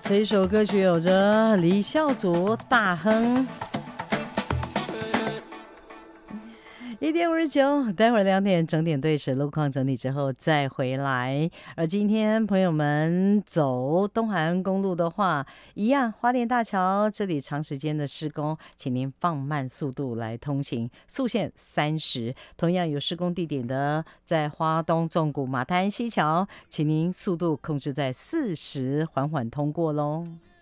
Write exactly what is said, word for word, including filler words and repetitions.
这一首歌曲有着李孝祖大亨。一点五十九，待会儿两点整点对时，路况整理之后再回来。而今天朋友们走东海岸公路的话，一样花莲大桥这里长时间的施工，请您放慢速度来通行，速限三十。同样有施工地点的，在花东纵谷马滩西桥，请您速度控制在四十，缓缓通过喽。